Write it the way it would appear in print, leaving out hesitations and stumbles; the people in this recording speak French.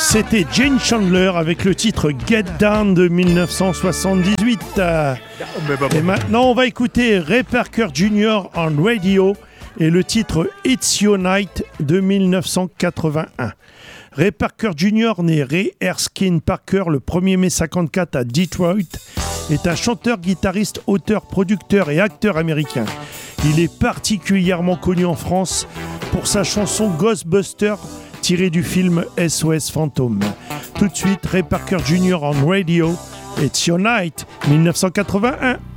C'était Gene Chandler avec le titre Get Down de 1978. Et maintenant, on va écouter Ray Parker Jr. on Radio et le titre It's Your Night de 1981. Ray Parker Jr., né Ray Erskine Parker le 1er mai 1954 à Detroit, est un chanteur, guitariste, auteur, producteur et acteur américain. Il est particulièrement connu en France pour sa chanson Ghostbuster, tirée du film SOS Fantôme. Tout de suite, Ray Parker Jr. on Radio, It's Your Night, 1981.